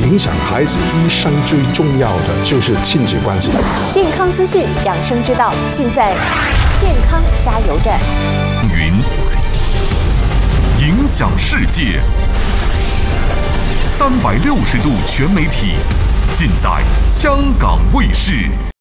影响孩子一生最重要的就是亲子关系。 健康资讯、养生之道，尽在健康加油站。 影响世界，360度全媒体，尽在香港卫视。